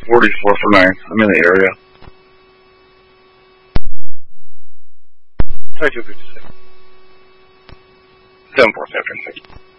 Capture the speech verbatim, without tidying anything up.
forty-four for nine. I'm in the area. Try two fifty-six. seven four seven six.